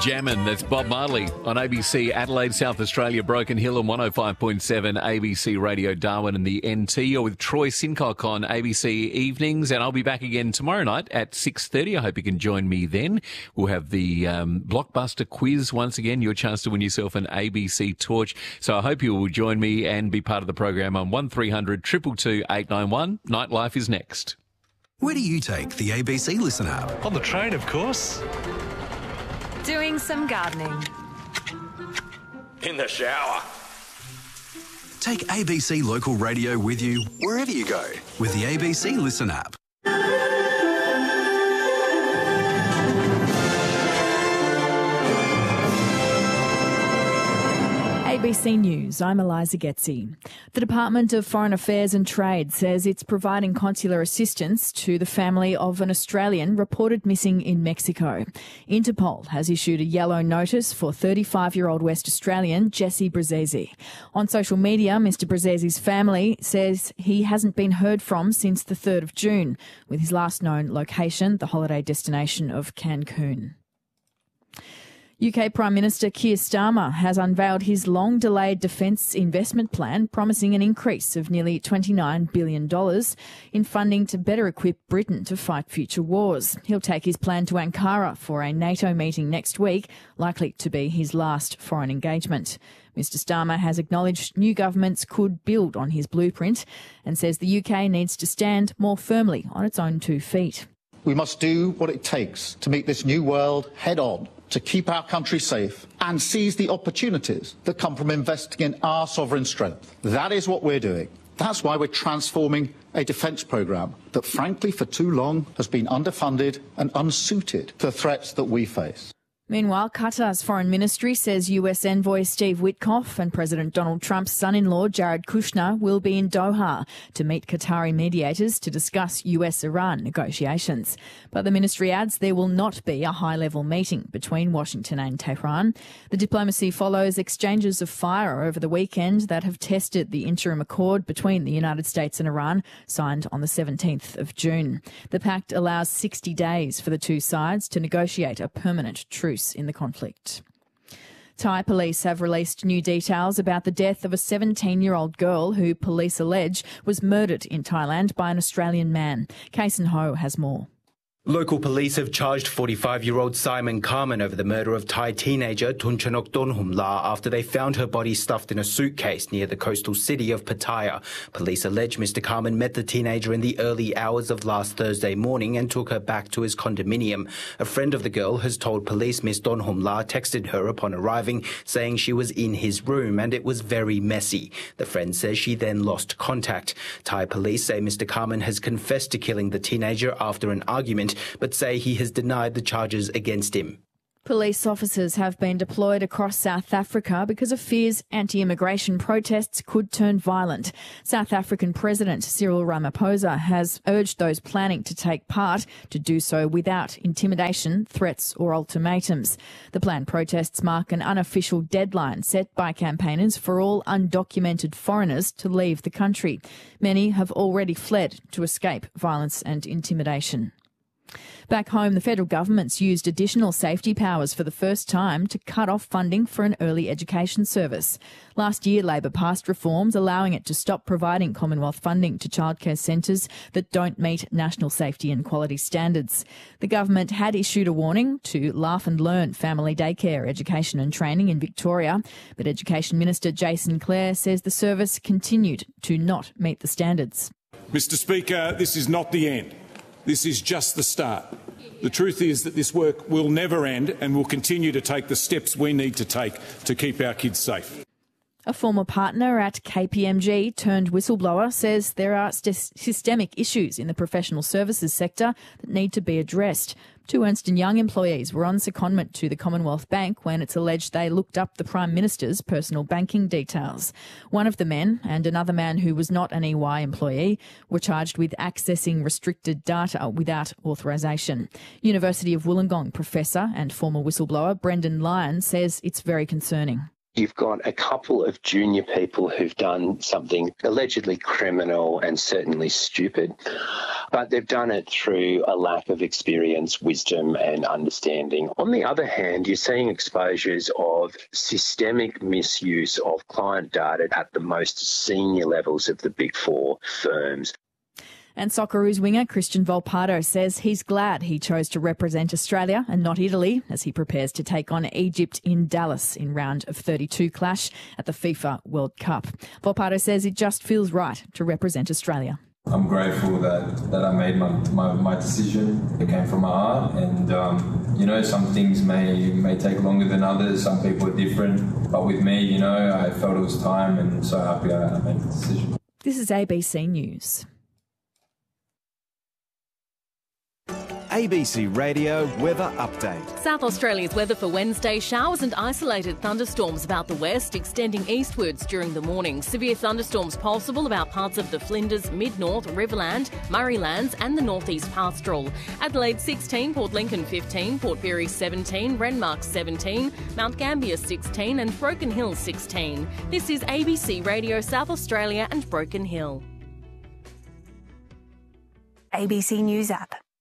Jammin', that's Bob Marley on ABC Adelaide, South Australia, Broken Hill and 105.7 ABC Radio Darwin and the NT. You're with Troy Sincock on ABC Evenings, and I'll be back again tomorrow night at 6:30. I hope you can join me then. We'll have the blockbuster quiz once again, your chance to win yourself an ABC torch. So I hope you will join me and be part of the program on 1300 222 891. Nightlife is next. Where do you take the ABC Listen app? On the train, of course. Doing some gardening. In the shower. Take ABC Local Radio with you wherever you go with the ABC Listen app. ABC News, I'm Eliza Getzi. The Department of Foreign Affairs and Trade says it's providing consular assistance to the family of an Australian reported missing in Mexico. Interpol has issued a yellow notice for 35-year-old West Australian Jesse Brazesi. On social media, Mr Brazesi's family says he hasn't been heard from since the 3rd of June, with his last known location the holiday destination of Cancun. UK Prime Minister Keir Starmer has unveiled his long-delayed defence investment plan, promising an increase of nearly $29 billion in funding to better equip Britain to fight future wars. He'll take his plan to Ankara for a NATO meeting next week, likely to be his last foreign engagement. Mr Starmer has acknowledged new governments could build on his blueprint and says the UK needs to stand more firmly on its own 2 feet. We must do what it takes to meet this new world head-on, to keep our country safe and seize the opportunities that come from investing in our sovereign strength. That is what we're doing. That's why we're transforming a defence programme that, frankly, for too long has been underfunded and unsuited to the threats that we face. Meanwhile, Qatar's foreign ministry says US envoy Steve Witkoff and President Donald Trump's son-in-law Jared Kushner will be in Doha to meet Qatari mediators to discuss US-Iran negotiations. But the ministry adds there will not be a high-level meeting between Washington and Tehran. The diplomacy follows exchanges of fire over the weekend that have tested the interim accord between the United States and Iran, signed on the 17th of June. The pact allows 60 days for the two sides to negotiate a permanent truce in the conflict. Thai police have released new details about the death of a 17-year-old girl who police allege was murdered in Thailand by an Australian man. Kason Ho has more. Local police have charged 45-year-old Simon Carmen over the murder of Thai teenager Tunchanok Donhumla after they found her body stuffed in a suitcase near the coastal city of Pattaya. Police allege Mr. Carmen met the teenager in the early hours of last Thursday morning and took her back to his condominium. A friend of the girl has told police Ms. Donhumla texted her upon arriving, saying she was in his room and it was very messy. The friend says she then lost contact. Thai police say Mr. Carmen has confessed to killing the teenager after an argument, but say he has denied the charges against him. Police officers have been deployed across South Africa because of fears anti-immigration protests could turn violent. South African President Cyril Ramaphosa has urged those planning to take part to do so without intimidation, threats or ultimatums. The planned protests mark an unofficial deadline set by campaigners for all undocumented foreigners to leave the country. Many have already fled to escape violence and intimidation. Back home, the federal government's used additional safety powers for the first time to cut off funding for an early education service. Last year, Labor passed reforms allowing it to stop providing Commonwealth funding to childcare centres that don't meet national safety and quality standards. The government had issued a warning to Laugh and Learn family daycare education and training in Victoria, but Education Minister Jason Clare says the service continued to not meet the standards. Mr. Speaker, this is not the end. This is just the start. The truth is that this work will never end and will continue to take the steps we need to take to keep our kids safe. A former partner at KPMG turned whistleblower says there are systemic issues in the professional services sector that need to be addressed. Two Ernst & Young employees were on secondment to the Commonwealth Bank when it's alleged they looked up the Prime Minister's personal banking details. One of the men and another man who was not an EY employee were charged with accessing restricted data without authorisation. University of Wollongong professor and former whistleblower Brendan Lyon says it's very concerning. You've got a couple of junior people who've done something allegedly criminal and certainly stupid, but they've done it through a lack of experience, wisdom and understanding. On the other hand, you're seeing exposures of systemic misuse of client data at the most senior levels of the Big Four firms. And Socceroos winger Christian Volpato says he's glad he chose to represent Australia and not Italy as he prepares to take on Egypt in Dallas in round of 32 clash at the FIFA World Cup. Volpato says it just feels right to represent Australia. I'm grateful that I made my decision. It came from my heart, and some things may take longer than others. Some people are different, but with me, I felt it was time, and so happy I made the decision. This is ABC News. ABC Radio Weather Update. South Australia's weather for Wednesday: showers and isolated thunderstorms about the west, extending eastwards during the morning. Severe thunderstorms possible about parts of the Flinders, Mid-North, Riverland, Murraylands and the Northeast Pastoral. Adelaide 16, Port Lincoln 15, Port Pirie 17, Renmark 17, Mount Gambier 16 and Broken Hill 16. This is ABC Radio South Australia and Broken Hill. ABC News app.